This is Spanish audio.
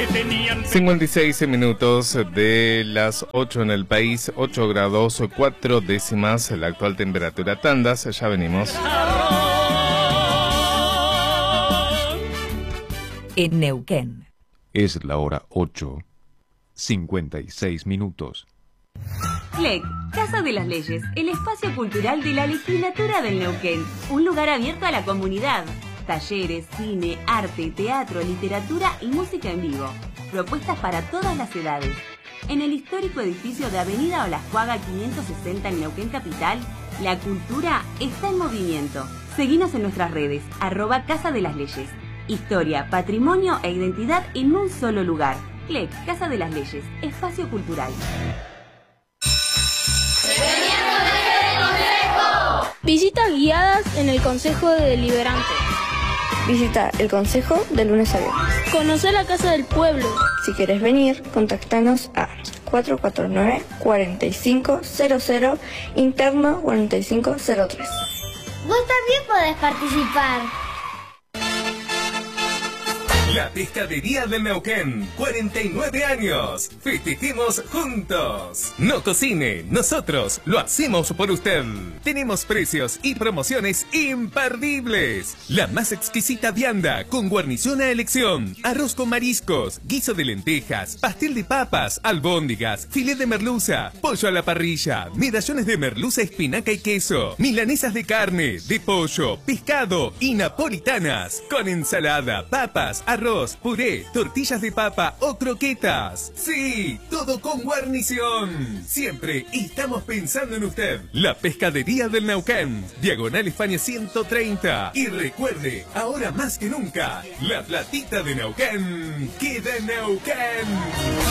56 minutos de las 8 en el país, 8 grados 4 décimas la actual temperatura. Tandas, ya venimos. En Neuquén. Es la hora 8:56 minutos. CLEC, Casa de las Leyes, el espacio cultural de la legislatura del Neuquén. Un lugar abierto a la comunidad. Talleres, cine, arte, teatro, literatura y música en vivo. Propuestas para todas las edades. En el histórico edificio de Avenida Olascuaga 560 en Neuquén Capital, la cultura está en movimiento. Seguinos en nuestras redes, @Casa de las Leyes. Historia, patrimonio e identidad en un solo lugar. CLEC, Casa de las Leyes, espacio cultural. Visitas guiadas en el Consejo Deliberante. Visita el Consejo de lunes a viernes. Conocer la Casa del Pueblo. Si quieres venir, contactanos a 449-4500, interno 4503. Vos también podés participar. La Pescadería de Neuquén, 49 años. Festejemos juntos. No cocine, nosotros lo hacemos por usted. Tenemos precios y promociones imperdibles. La más exquisita vianda con guarnición a elección, arroz con mariscos, guiso de lentejas, pastel de papas, albóndigas, filet de merluza, pollo a la parrilla, medallones de merluza, espinaca y queso, milanesas de carne, de pollo, pescado y napolitanas, con ensalada, papas, arroz, puré, tortillas de papa o croquetas. Sí, todo con guarnición. Siempre estamos pensando en usted. La Pescadería del Neuquén, Diagonal España 130. Y recuerde, ahora más que nunca, la platita de Neuquén queda en Neuquén.